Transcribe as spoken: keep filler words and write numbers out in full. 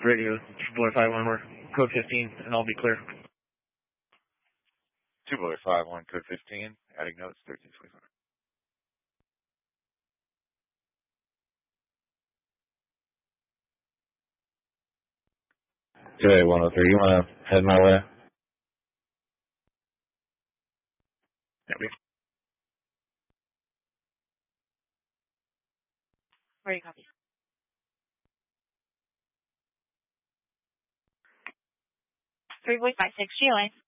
Radio two four five one, we're code fifteen, and I'll be clear. two four five one, code fifteen, adding notes, thirteen twenty-five. Today, one oh three, you want to head my way? Copy. Where you copy? three point five six G O A.